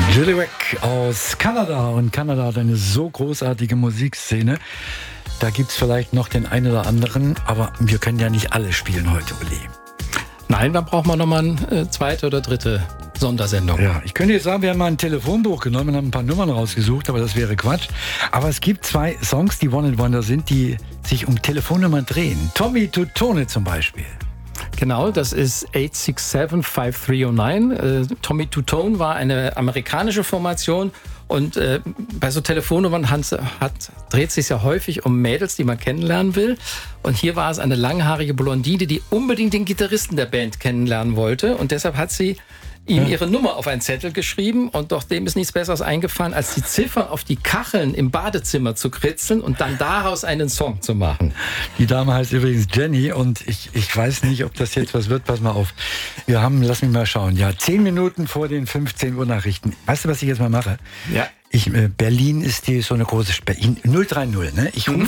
Jilliwek aus Kanada. Und Kanada hat eine so großartige Musikszene. Da gibt es vielleicht noch den einen oder anderen, aber wir können ja nicht alle spielen heute, Uli. Nein, dann braucht man nochmal eine zweite oder dritte Sondersendung. Ja, ich könnte jetzt sagen, wir haben mal ein Telefonbuch genommen und haben ein paar Nummern rausgesucht, aber das wäre Quatsch. Aber es gibt zwei Songs, die One-and-Wonder sind, die sich um Telefonnummern drehen. Tommy Tutone zum Beispiel. Genau, das ist 867-5309. Tommy Tutone war eine amerikanische Formation und bei so Telefonnummern dreht sich ja häufig um Mädels, die man kennenlernen will. Und hier war es eine langhaarige Blondine, die unbedingt den Gitarristen der Band kennenlernen wollte und deshalb hat sie ihm ihre Nummer auf einen Zettel geschrieben und doch dem ist nichts Besseres eingefallen, als die Ziffern auf die Kacheln im Badezimmer zu kritzeln und dann daraus einen Song zu machen. Die Dame heißt übrigens Jenny und ich weiß nicht, ob das jetzt was wird. Pass mal auf. Wir haben, lass mich mal schauen, 10 Minuten vor den 15 Uhr Nachrichten. Weißt du, was ich jetzt mal mache? Ja. Berlin ist so eine große 030, ne? Ich rufe